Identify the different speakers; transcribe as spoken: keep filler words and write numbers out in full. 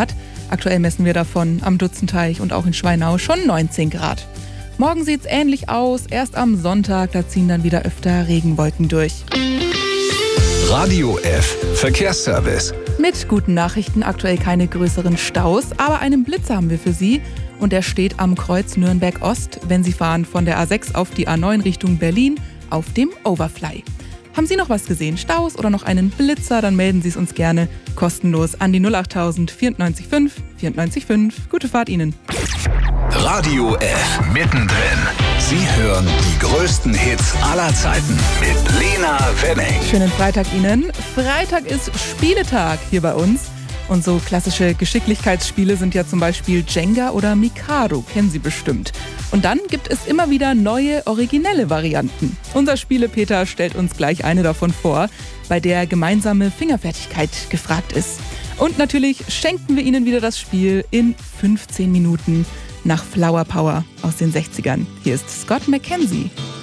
Speaker 1: Grad. Aktuell messen wir davon am Dutzenteich und auch in Schweinau schon neunzehn Grad. Morgen sieht's ähnlich aus. Erst am Sonntag, da ziehen dann wieder öfter Regenwolken durch.
Speaker 2: Radio F Verkehrsservice.
Speaker 1: Mit guten Nachrichten, aktuell keine größeren Staus, aber einen Blitzer haben wir für Sie. Und der steht am Kreuz Nürnberg Ost, wenn Sie fahren von der A sechs auf die A neun Richtung Berlin auf dem Overfly. Haben Sie noch was gesehen, Staus oder noch einen Blitzer, dann melden Sie es uns gerne kostenlos an die null acht tausend vierundneunzig fünf vierundneunzig fünf. Gute Fahrt Ihnen.
Speaker 2: Radio F mittendrin. Sie hören die größten Hits aller Zeiten mit Lena Wenning.
Speaker 1: Schönen Freitag Ihnen. Freitag ist Spieletag hier bei uns. Und so klassische Geschicklichkeitsspiele sind ja zum Beispiel Jenga oder Mikado, kennen Sie bestimmt. Und dann gibt es immer wieder neue, originelle Varianten. Unser Spiele-Peter stellt uns gleich eine davon vor, bei der gemeinsame Fingerfertigkeit gefragt ist. Und natürlich schenken wir Ihnen wieder das Spiel in fünfzehn Minuten nach Flower Power aus den sechzigern. Hier ist Scott McKenzie.